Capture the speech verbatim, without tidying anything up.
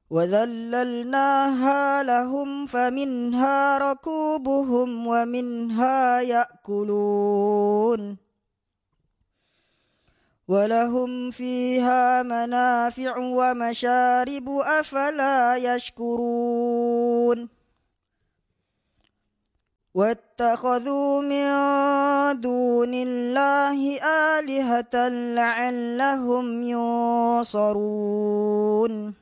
وذللناها لهم فمنها ركوبهم ومنها يأكلون ولهم فيها منافع ومشارب أفلا يشكرون واتخذوا من دون الله آلهة لعلهم ينصرون